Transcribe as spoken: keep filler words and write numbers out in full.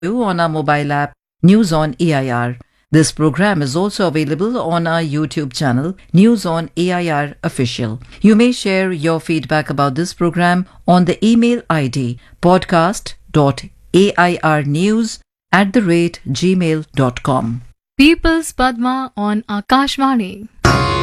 on our mobile app, News on A I R. This program is also available on our YouTube channel, News on A I R Official. You may share your feedback about this program on the email I D podcast.airnews at the rate gmail dot com. People's Padma on Akashvani.